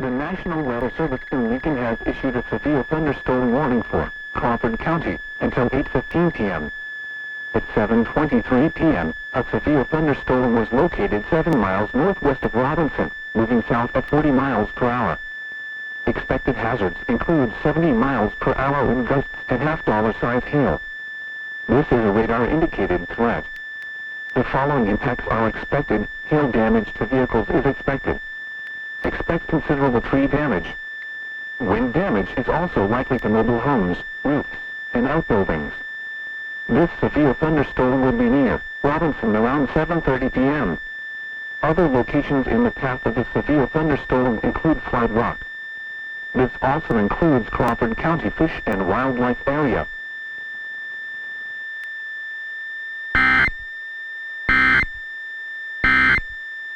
The National Weather Service in Lincoln has issued a severe thunderstorm warning for Crawford County until 8:15 p.m. At 7:23 p.m., a severe thunderstorm was located 7 miles northwest of Robinson, moving south at 40 miles per hour. Expected hazards include 70 miles per hour wind gusts and half-dollar-size hail. This is a radar-indicated threat. The following impacts are expected. Hail damage to vehicles is expected. Expect considerable tree damage. Wind damage is also likely to mobile homes, roofs, and outbuildings. This severe thunderstorm will be near Robinson around 7:30 p.m. Other locations in the path of the severe thunderstorm include Flood Rock. This also includes Crawford County Fish and Wildlife Area,